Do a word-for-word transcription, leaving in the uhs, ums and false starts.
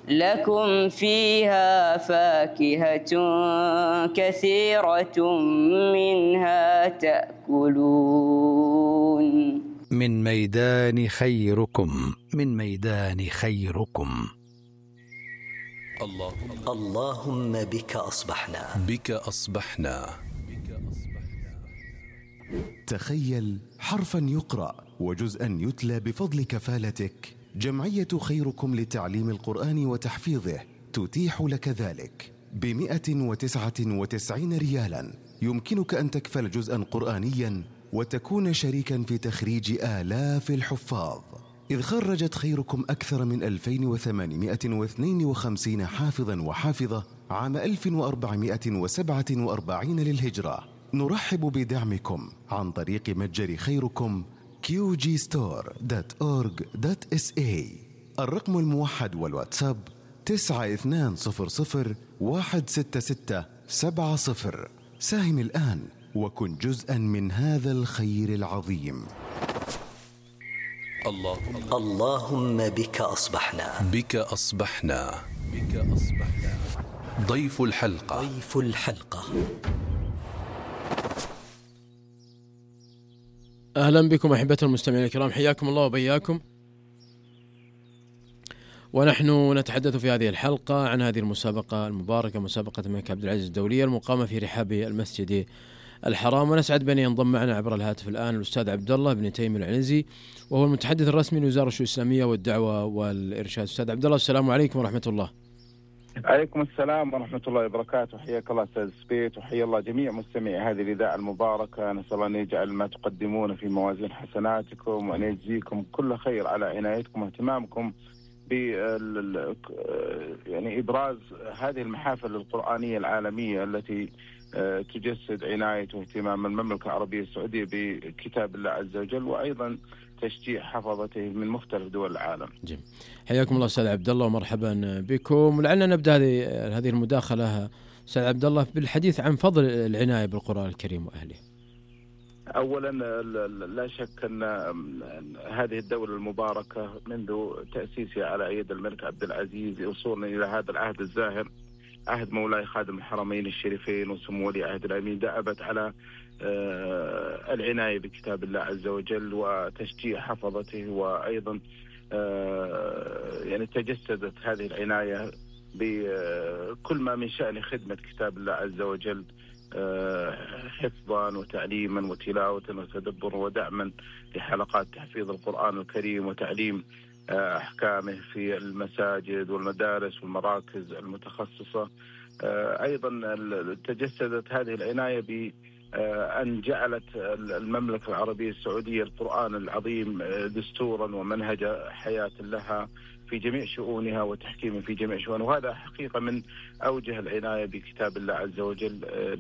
لكم فيها فاكهة كثيرة منها تأكلون. من ميدان خيركم، من ميدان خيركم. اللهم بك أصبحنا، بك أصبحنا. تخيل حرفا يقرأ وجزءا يتلى بفضل كفالتك. جمعية خيركم لتعليم القرآن وتحفيظه تتيح لك ذلك بمئة وتسعة وتسعين ريالا. يمكنك أن تكفل جزءا قرآنيا وتكون شريكا في تخريج آلاف الحفاظ، إذ خرجت خيركم أكثر من ألفين وثمانمئة واثنين وخمسين حافظا وحافظة عام ألف وأربعمئة وسبعة وأربعين للهجرة. نرحب بدعمكم عن طريق متجر خيركم كيو جي ستور دوت أورغ دوت إس إيه. الرقم الموحد والواتساب تسعة اثنان صفر صفر واحد ستة ستة سبعة صفر. ساهم الآن وكن جزءا من هذا الخير العظيم. اللهم, اللهم بك أصبحنا، بك أصبحنا. بك أصبحنا. ضيف الحلقة، ضيف الحلقة. أهلا بكم أحبتنا المستمعين الكرام، حياكم الله وبياكم. ونحن نتحدث في هذه الحلقة عن هذه المسابقة المباركة، مسابقة الملك عبد العزيز الدولية المقامة في رحاب المسجد الحرام. ونسعد بأن ينضم معنا عبر الهاتف الآن الأستاذ عبد الله بن تيم العنزي، وهو المتحدث الرسمي لوزارة الشؤون الإسلامية والدعوة والإرشاد. أستاذ عبد الله، السلام عليكم ورحمة الله. عليكم السلام ورحمة الله وبركاته. حياك الله أستاذ سبيت، وحيا الله جميع مستمعي هذه الإذاعة المباركة. نسأل الله أن يجعل ما تقدمون في موازين حسناتكم، وأن يجزيكم كل خير على عنايتكم واهتمامكم ب يعني إبراز هذه المحافل القرآنية العالمية التي تجسد عناية واهتمام المملكة العربية السعودية بكتاب الله عز وجل، وأيضا تشجيع حفظته من مختلف دول العالم. جميل. حياكم الله أستاذ عبد الله ومرحبا بكم. ولعلنا نبدأ هذه هذه المداخلة أستاذ عبد الله بالحديث عن فضل العناية بالقرآن الكريم وأهله. أولا لا شك أن هذه الدولة المباركة منذ تأسيسها على يد الملك عبد العزيز وصولا إلى هذا العهد الزاهر، عهد مولاي خادم الحرمين الشريفين وسمو ولي عهد الأمين، دأبت على العناية بكتاب الله عز وجل وتشجيع حفظته، وأيضا يعني تجسدت هذه العناية بكل ما من شأن خدمة كتاب الله عز وجل، حفظا وتعليما وتلاوة وتدبر ودعما لحلقات تحفيظ القرآن الكريم وتعليم أحكامه في المساجد والمدارس والمراكز المتخصصة. أيضا تجسدت هذه العناية بأن جعلت المملكة العربية السعودية القرآن العظيم دستورا ومنهج حياة لها في جميع شؤونها وتحكيمه في جميع شؤونها، وهذا حقيقة من أوجه العناية بكتاب الله عز وجل